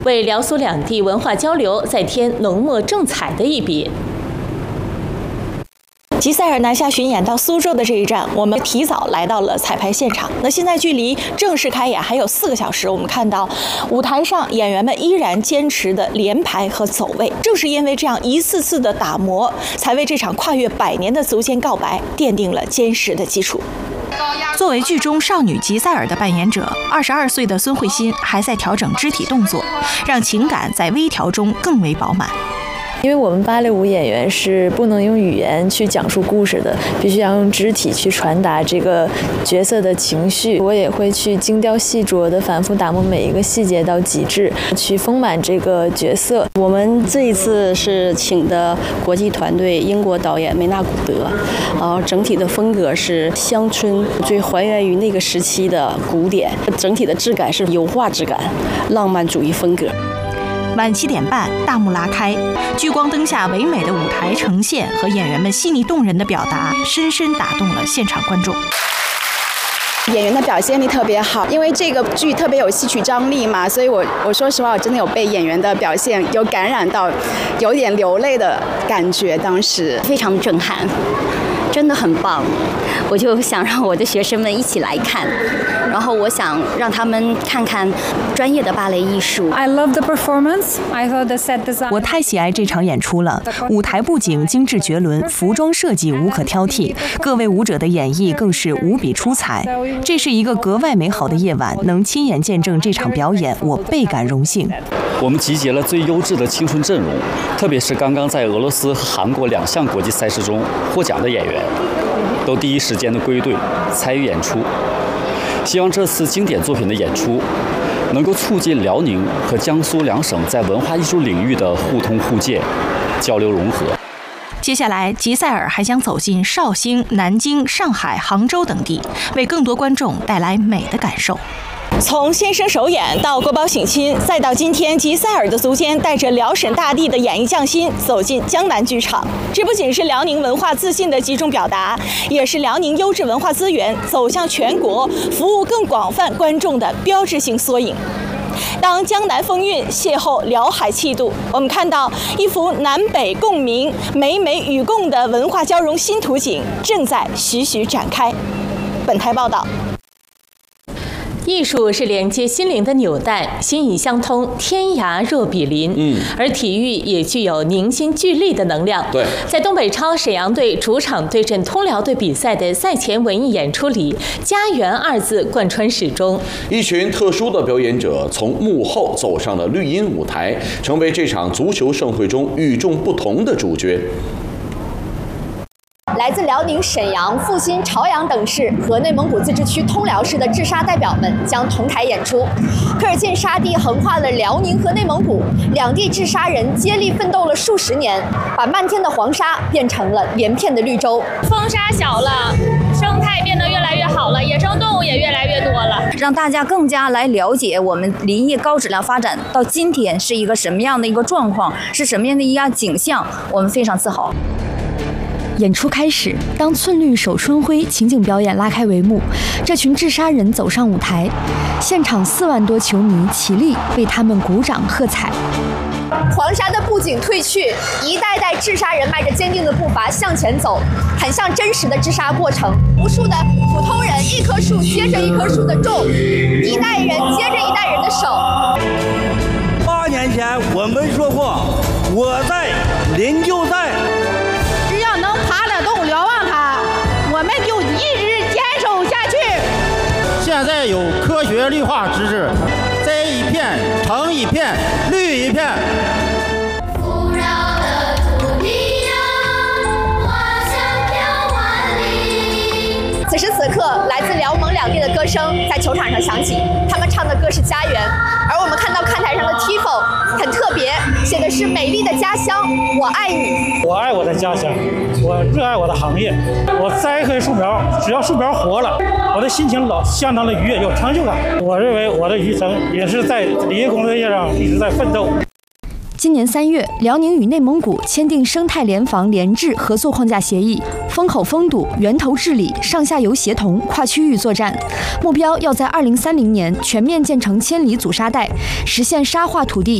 为辽苏两地文化交流再添浓墨重彩的一笔。吉赛尔南下巡演到苏州的这一站，我们提早来到了彩排现场。那现在距离正式开演还有4个小时，我们看到舞台上演员们依然坚持的连排和走位。正是因为这样一次次的打磨，才为这场跨越100年的足尖告白奠定了坚实的基础。 作为剧中少女吉赛尔的扮演者，22岁的孙慧欣还在调整肢体动作，让情感在微调中更为饱满。 因为我们芭蕾舞演员是不能用语言去讲述故事的，必须要用肢体去传达这个角色的情绪。我也会去精雕细琢的反复打磨每一个细节到极致，去丰满这个角色。 我们这一次是请的国际团队，英国导演梅纳古德，整体的风格是乡村，最还原于那个时期的古典，整体的质感是油画质感，浪漫主义风格。 晚7点半，大幕拉开，聚光灯下唯美的舞台呈现和演员们细腻动人的表达，深深打动了现场观众。 演员的表现力特别好，因为这个剧特别有戏曲张力嘛，所以我说实话，我真的有被演员的表现有感染到，有点流泪的感觉，当时非常震撼。真的很棒，我就想让我的学生们一起来看，然后我想让他们看看专业的芭蕾艺术。 I love the performance. I thought the set design. 我太喜爱这场演出了，舞台布景精致绝伦，服装设计无可挑剔，各位舞者的演绎更是无比出彩。这是一个格外美好的夜晚，能亲眼见证这场表演，我倍感荣幸。 我们集结了最优质的青春阵容，特别是刚刚在俄罗斯和韩国2项国际赛事中获奖的演员，都第一时间的归队参与演出。希望这次经典作品的演出能够促进辽宁和江苏2省在文化艺术领域的互通互鉴、交流融合。 接下来，吉赛尔还将走进绍兴、南京、上海、杭州等地，为更多观众带来美的感受。 从先生首演到国宝省亲，再到今天吉赛尔的足尖带着辽沈大地的演艺匠心走进江南剧场，这不仅是辽宁文化自信的集中表达，也是辽宁优质文化资源走向全国、服务更广泛观众的标志性缩影。当江南风韵邂逅辽海气度，我们看到一幅南北共鸣、美美与共的文化交融新图景正在徐徐展开。本台报道。艺术是连接心灵的纽带，心意相通，天涯若比邻。而体育也具有凝心聚力的能量。 对， 在东北超沈阳队主场对阵通辽队比赛的赛前文艺演出里，家园2字贯穿始终。 一群特殊的表演者从幕后走上了绿茵舞台，成为这场足球盛会中与众不同的主角。 来自辽宁沈阳、阜新、朝阳等市和内蒙古自治区通辽市的治沙代表们将同台演出。科尔沁沙地横跨了辽宁和内蒙古，两地治沙人接力奋斗了数十年，把漫天的黄沙变成了连片的绿洲。 风沙小了，生态变得越来越好了，野生动物也越来越多了， 让大家更加来了解我们林业高质量发展到今天是一个什么样的一个状况，是什么样的一个景象，我们非常自豪。 演出开始，当寸绿守春晖情景表演拉开帷幕，这群治沙人走上舞台，现场4万多球迷齐力为他们鼓掌喝彩。 黄沙的布景褪去，一代代治沙人迈着坚定的步伐向前走，很像真实的治沙过程。无数的普通人一棵树接着一棵树的种，一代人接着一代人的手。 8年前我们说过，我在，您就在。 只要能爬得动瞭望塔，我们就一直坚守下去。 现在有科学绿化知识，栽一片成一片，绿一片。 富饶的土地呀，花香飘万里。 此时此刻，来自辽蒙两地的歌声在球场上响起，他们唱的歌是家园，而我们看到看台上的 tifo 很特别，写的是美丽的家乡，我爱你。 我爱我的家乡，我热爱我的行业，我栽一棵树苗，只要树苗活了，我的心情相当的愉悦，有成就感。我认为我的余生也是在林业工作业上一直在奋斗。 今年3月，辽宁与内蒙古签订生态联防联治合作框架协议，风口封堵、源头治理、上下游协同、跨区域作战，目标要在2030年全面建成千里阻沙带，实现沙化土地